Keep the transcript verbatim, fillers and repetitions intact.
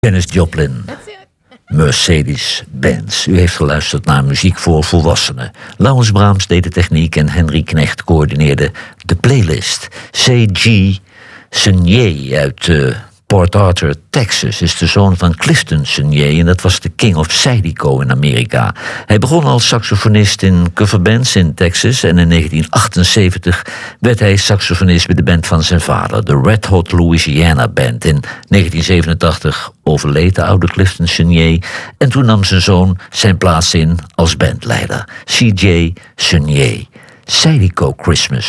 Janis Joplin, Mercedes-Benz. U heeft geluisterd naar muziek voor volwassenen. Laurens Brahms deed de techniek en Henry Knecht coördineerde de playlist. C G. Senier uit uh, Port Arthur, Texas, is de zoon van Clifton Senier en dat was de King of Zydeco in Amerika. Hij begon als saxofonist in coverbands in Texas en in negentien achtenzeventig werd hij saxofonist bij de band van zijn vader, de Red Hot Louisiana Band. In negentien zevenentachtig overleed de oude Clifton Senier en toen nam zijn zoon zijn plaats in als bandleider. C J Senier, Zydeco Christmas.